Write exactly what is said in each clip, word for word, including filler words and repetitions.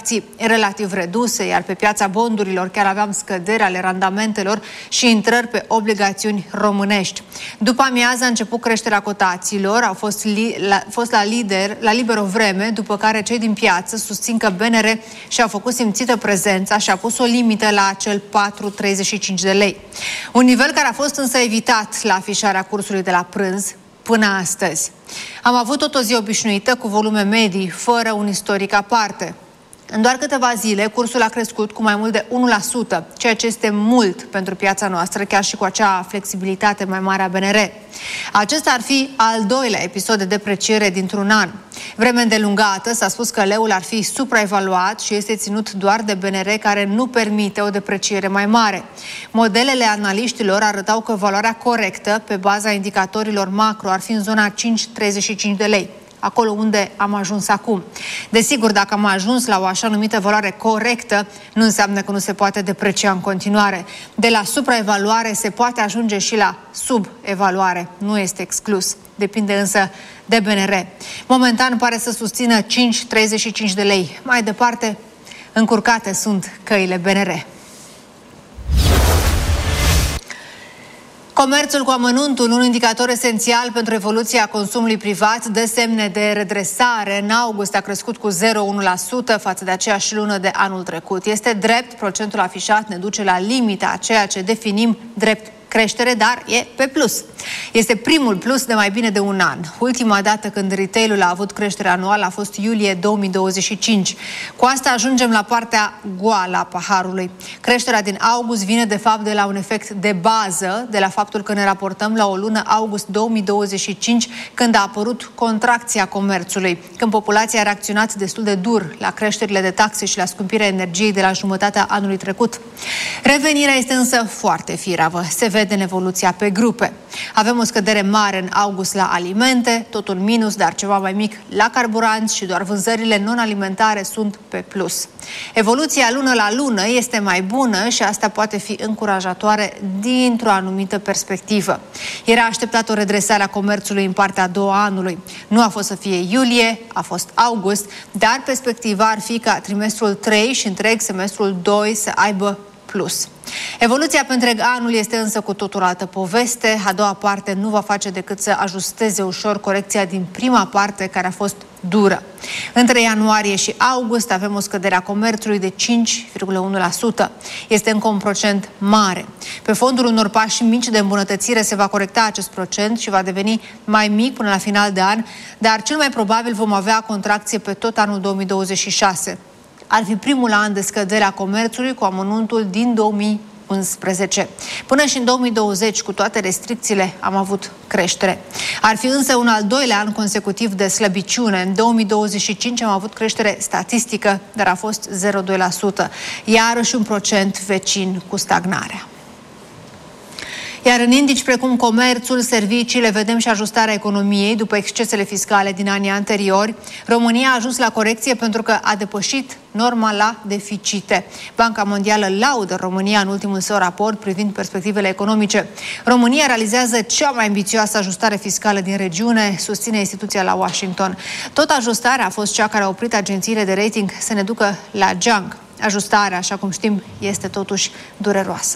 tranzacții relativ reduse, iar pe piața bondurilor chiar aveam scăderi ale randamentelor și intrări pe obligațiuni românești. După amiază a început creșterea cotațiilor, au fost, li, la, fost la, lider, la liber o vreme, după care cei din piață susțin că B N R și-au făcut simțită prezența și a pus o limită la acel patru virgulă treizeci și cinci de lei. Un nivel care a fost însă evitat la afișarea cursului de la prânz până astăzi. Am avut tot o zi obișnuită cu volume medii, fără un istoric aparte. În doar câteva zile, cursul a crescut cu mai mult de unu la sută, ceea ce este mult pentru piața noastră, chiar și cu acea flexibilitate mai mare a B N R. Acesta ar fi al doilea episod de depreciere dintr-un an. Vreme îndelungată s-a spus că leul ar fi supraevaluat și este ținut doar de B N R, care nu permite o depreciere mai mare. Modelele analiștilor arătau că valoarea corectă pe baza indicatorilor macro ar fi în zona cinci virgulă treizeci și cinci de lei. Acolo unde am ajuns acum. Desigur, dacă am ajuns la o așa numită valoare corectă, nu înseamnă că nu se poate deprecia în continuare. De la supraevaluare se poate ajunge și la subevaluare. Nu este exclus. Depinde însă de B N R. Momentan pare să susțină cinci virgulă treizeci și cinci de lei. Mai departe, încurcate sunt căile B N R. Comerțul cu amănuntul, un indicator esențial pentru evoluția consumului privat, dă semne de redresare. În august a crescut cu zero virgulă unu la sută față de aceeași lună de anul trecut. Este drept, procentul afișat ne duce la limita a ceea ce definim drept creștere, dar e pe plus. Este primul plus de mai bine de un an. Ultima dată când retail-ul a avut creștere anuală a fost iulie două mii douăzeci și cinci. Cu asta ajungem la partea goală a paharului. Creșterea din august vine de fapt de la un efect de bază, de la faptul că ne raportăm la o lună august două mii douăzeci și cinci, când a apărut contracția comerțului, când populația a reacționat destul de dur la creșterile de taxe și la scumpirea energiei de la jumătatea anului trecut. Revenirea este însă foarte firavă. Se vede în evoluția pe grupe. Avem o scădere mare în august la alimente, tot un minus, dar ceva mai mic la carburanți și doar vânzările non-alimentare sunt pe plus. Evoluția lună la lună este mai bună și asta poate fi încurajatoare dintr-o anumită perspectivă. Era așteptat o redresare a comerțului în partea a doua a anului. Nu a fost să fie iulie, a fost august, dar perspectiva ar fi ca trimestrul trei și întreg semestrul doi să aibă plus. Evoluția pe întreg anul este însă cu totul altă poveste. A doua parte nu va face decât să ajusteze ușor corecția din prima parte, care a fost dură. Între ianuarie și august avem o scădere a comerțului de cinci virgulă unu la sută. Este încă un procent mare. Pe fondul unor pași mici de îmbunătățire se va corecta acest procent și va deveni mai mic până la final de an, dar cel mai probabil vom avea contracție pe tot anul două mii douăzeci și șase. Ar fi primul an de scădere a comerțului cu amănuntul din două mii unsprezece. Până și în două mii douăzeci, cu toate restricțiile, am avut creștere. Ar fi însă un al doilea an consecutiv de slăbiciune. În două mii douăzeci și cinci am avut creștere statistică, dar a fost zero virgulă doi la sută. Iarăși un procent vecin cu stagnarea. Iar în indici precum comerțul, serviciile, vedem și ajustarea economiei după excesele fiscale din anii anteriori. România a ajuns la corecție pentru că a depășit norma la deficite. Banca Mondială laudă România în ultimul său raport privind perspectivele economice. România realizează cea mai ambițioasă ajustare fiscală din regiune, susține instituția la Washington. Tot ajustarea a fost cea care a oprit agențiile de rating să ne ducă la geanc. Ajustarea, așa cum știm, este totuși dureroasă.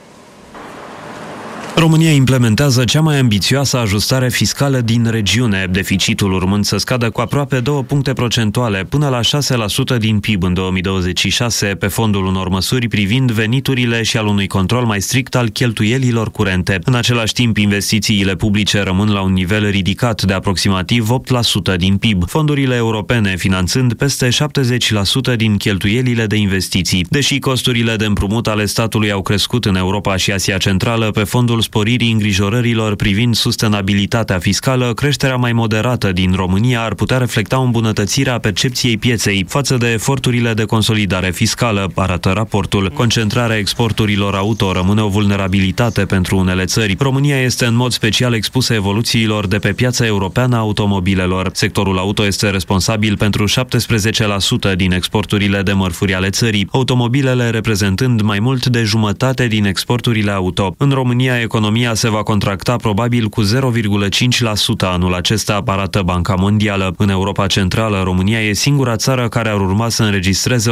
România implementează cea mai ambițioasă ajustare fiscală din regiune, deficitul urmând să scadă cu aproape două puncte procentuale până la șase la sută din P I B în două mii douăzeci și șase, pe fondul unor măsuri privind veniturile și al unui control mai strict al cheltuielilor curente. În același timp, investițiile publice rămân la un nivel ridicat de aproximativ opt la sută din P I B, fondurile europene finanțând peste șaptezeci la sută din cheltuielile de investiții. Deși costurile de împrumut ale statului au crescut în Europa și Asia Centrală, pe fondul sporirii îngrijorărilor privind sustenabilitatea fiscală, creșterea mai moderată din România ar putea reflecta o îmbunătățire a percepției pieței față de eforturile de consolidare fiscală, arată raportul. Concentrarea exporturilor auto rămâne o vulnerabilitate pentru unele țări. România este în mod special expusă evoluțiilor de pe piața europeană a automobilelor. Sectorul auto este responsabil pentru șaptesprezece la sută din exporturile de mărfuri ale țării, automobilele reprezentând mai mult de jumătate din exporturile auto. În România, economia se va contracta probabil cu zero virgulă cinci la sută anul acesta, arată Banca Mondială. În Europa Centrală, România e singura țară care ar urma să înregistreze